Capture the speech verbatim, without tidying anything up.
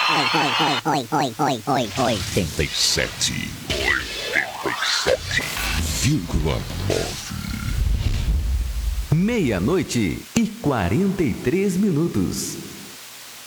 oitenta e sete, oitenta e sete vírgula nove. Meia-noite e quarenta e três minutos.